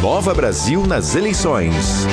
Nova Brasil nas eleições.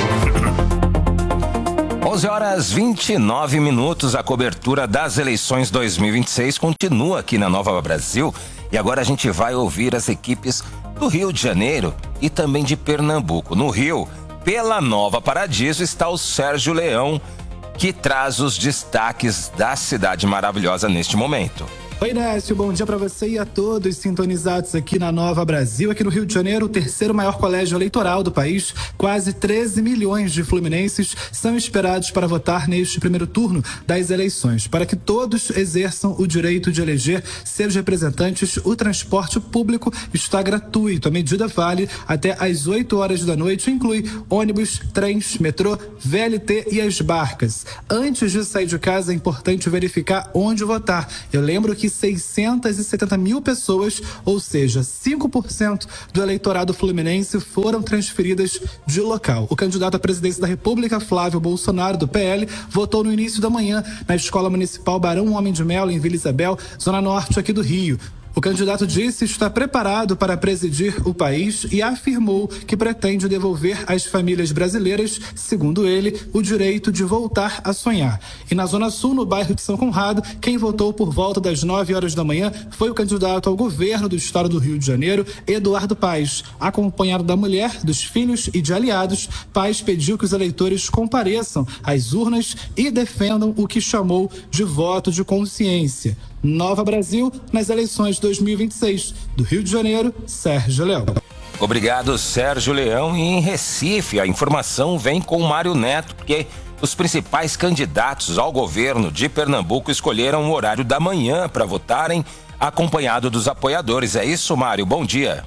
11h29, a cobertura das eleições 2026 continua aqui na Nova Brasil. E agora a gente vai ouvir as equipes do Rio de Janeiro e também de Pernambuco. No Rio, pela Nova Paradiso, está o Sérgio Leão, que traz os destaques da cidade maravilhosa neste momento. Oi, Décio, bom dia para você e a todos sintonizados aqui na Nova Brasil. Aqui no Rio de Janeiro, o terceiro maior colégio eleitoral do país. Quase 13 milhões de fluminenses são esperados para votar neste primeiro turno das eleições. Para que todos exerçam o direito de eleger seus representantes, o transporte público está gratuito. A medida vale até às 8 horas da noite, inclui ônibus, trens, metrô, VLT e as barcas. Antes de sair de casa, é importante verificar onde votar. Eu lembro que 670 mil pessoas, ou seja, 5% do eleitorado fluminense, foram transferidas de local. O candidato à presidência da República, Flávio Bolsonaro, do PL, votou no início da manhã na Escola Municipal Barão Homem de Melo, em Vila Isabel, zona norte aqui do Rio. O candidato disse estar preparado para presidir o país e afirmou que pretende devolver às famílias brasileiras, segundo ele, o direito de voltar a sonhar. E na Zona Sul, no bairro de São Conrado, quem votou por volta das 9 horas da manhã foi o candidato ao governo do estado do Rio de Janeiro, Eduardo Paes. Acompanhado da mulher, dos filhos e de aliados, Paes pediu que os eleitores compareçam às urnas e defendam o que chamou de voto de consciência. Nova Brasil nas eleições 2026. Do Rio de Janeiro, Sérgio Leão. Obrigado, Sérgio Leão. E em Recife, a informação vem com o Mário Neto, porque os principais candidatos ao governo de Pernambuco escolheram o horário da manhã para votarem, acompanhado dos apoiadores. É isso, Mário? Bom dia.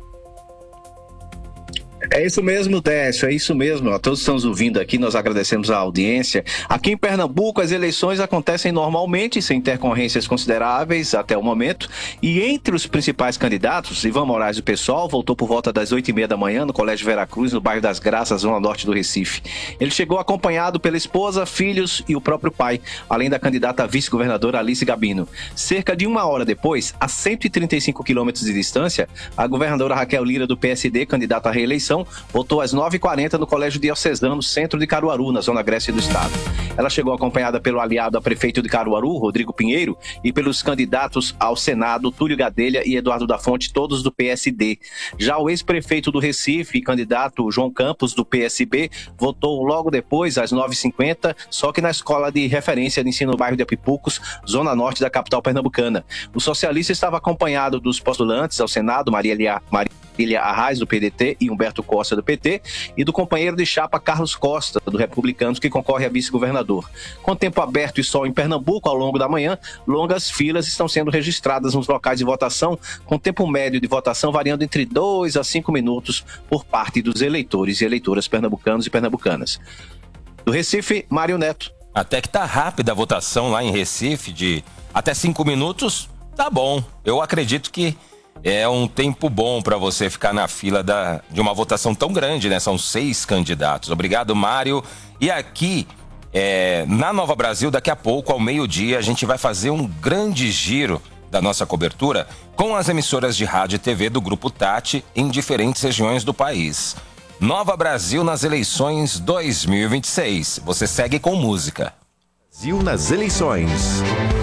É isso mesmo, Décio, é isso mesmo. A todos que estão nos ouvindo aqui, nós agradecemos a audiência. Aqui em Pernambuco, as eleições acontecem normalmente, sem intercorrências consideráveis até o momento. E entre os principais candidatos, Ivan Moraes do PSOL voltou por volta das 8h30 da manhã no Colégio Veracruz, no bairro das Graças, zona norte do Recife. Ele chegou acompanhado pela esposa, filhos e o próprio pai, além da candidata a vice-governadora Alice Gabino. Cerca de uma hora depois, a 135 quilômetros de distância, a governadora Raquel Lira, do PSD, candidata à reeleição, votou às 9h40 no Colégio Diocesano, centro de Caruaru, na zona agreste do estado. Ela chegou acompanhada pelo aliado a prefeito de Caruaru, Rodrigo Pinheiro, e pelos candidatos ao Senado, Túlio Gadelha e Eduardo da Fonte, todos do PSD. Já o ex-prefeito do Recife, candidato João Campos, do PSB, votou logo depois, às 9h50, só que na escola de referência de ensino no bairro de Apipucos, zona norte da capital pernambucana. O socialista estava acompanhado dos postulantes ao Senado, Marília Arraes, do PDT, e Humberto Costa, do PT, e do companheiro de chapa Carlos Costa, do Republicanos, que concorre a vice-governador. Com tempo aberto e sol em Pernambuco ao longo da manhã, longas filas estão sendo registradas nos locais de votação, com tempo médio de votação variando entre 2 a 5 minutos por parte dos eleitores e eleitoras pernambucanos e pernambucanas. Do Recife, Mário Neto. Até que tá rápida a votação lá em Recife, de até 5 minutos, tá bom. Eu acredito que é um tempo bom para você ficar na fila de uma votação tão grande, né? São 6 candidatos. Obrigado, Mário. E aqui, na Nova Brasil, daqui a pouco, ao meio-dia, a gente vai fazer um grande giro da nossa cobertura com as emissoras de rádio e TV do Grupo Tati em diferentes regiões do país. Nova Brasil nas eleições 2026. Você segue com música. Brasil nas eleições.